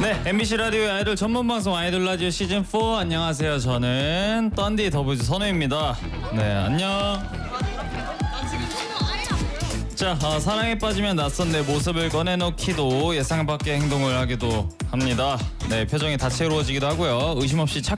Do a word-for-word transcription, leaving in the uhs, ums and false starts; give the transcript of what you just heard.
네, 엠비씨 라디오의 아이돌 전문 방송 아이돌 라디오 시즌 사. 안녕하세요. 저는 던디 더보이즈 선우입니다. 네, 안녕. 자, 어, 사랑에 빠지면 낯선 내 모습을 꺼내놓기도 예상 밖의 행동을 하기도 합니다. 네, 표정이 다채로워지기도 하고요. 의심 없이 착